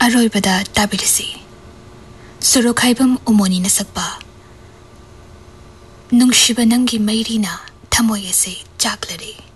अरोइबदा ताबिरसी सुरोखाइबम उमोनी नसकपा नुंगशिबा नंगी मैरीना थमोय असे चाकलरे।